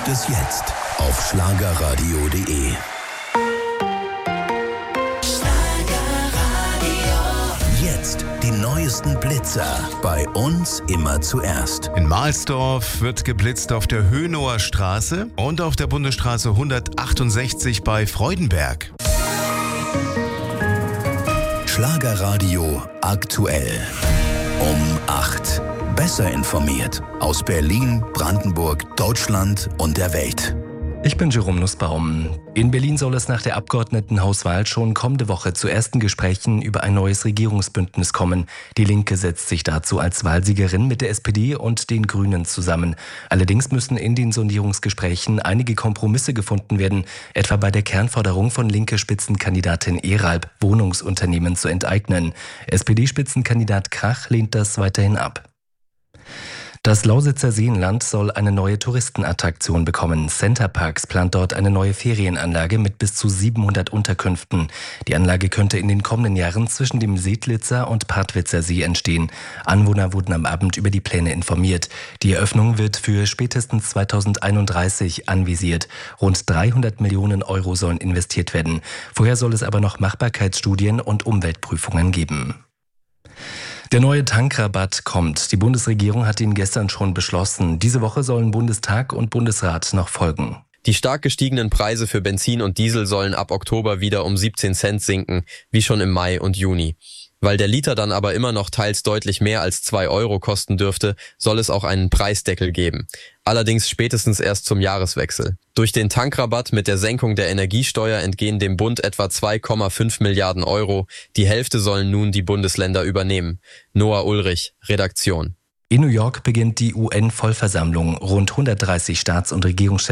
gibt es jetzt auf schlagerradio.de. Jetzt die neuesten Blitzer. Bei uns immer zuerst. In Mahlsdorf wird geblitzt auf der Hönower Straße und auf der Bundesstraße 168 bei Freudenberg. Schlagerradio aktuell. Um 8. Besser informiert. Aus Berlin, Brandenburg, Deutschland und der Welt. Ich bin Jerome Nussbaum. In Berlin soll es nach der Abgeordnetenhauswahl schon kommende Woche zu ersten Gesprächen über ein neues Regierungsbündnis kommen. Die Linke setzt sich dazu als Wahlsiegerin mit der SPD und den Grünen zusammen. Allerdings müssen in den Sondierungsgesprächen einige Kompromisse gefunden werden, etwa bei der Kernforderung von Linke-Spitzenkandidatin Eralb, Wohnungsunternehmen zu enteignen. SPD-Spitzenkandidat Krach lehnt das weiterhin ab. Das Lausitzer Seenland soll eine neue Touristenattraktion bekommen. Centerparks plant dort eine neue Ferienanlage mit bis zu 700 Unterkünften. Die Anlage könnte in den kommenden Jahren zwischen dem Seedlitzer und Partwitzer See entstehen. Anwohner wurden am Abend über die Pläne informiert. Die Eröffnung wird für spätestens 2031 anvisiert. Rund 300 Millionen Euro sollen investiert werden. Vorher soll es aber noch Machbarkeitsstudien und Umweltprüfungen geben. Der neue Tankrabatt kommt. Die Bundesregierung hat ihn gestern schon beschlossen. Diese Woche sollen Bundestag und Bundesrat noch folgen. Die stark gestiegenen Preise für Benzin und Diesel sollen ab Oktober wieder um 17 Cent sinken, wie schon im Mai und Juni. Weil der Liter dann aber immer noch teils deutlich mehr als 2 Euro kosten dürfte, soll es auch einen Preisdeckel geben. Allerdings spätestens erst zum Jahreswechsel. Durch den Tankrabatt mit der Senkung der Energiesteuer entgehen dem Bund etwa 2,5 Milliarden Euro. Die Hälfte sollen nun die Bundesländer übernehmen. Noah Ulrich, Redaktion. In New York beginnt die UN-Vollversammlung. Rund 130 Staats- und Regierungschefs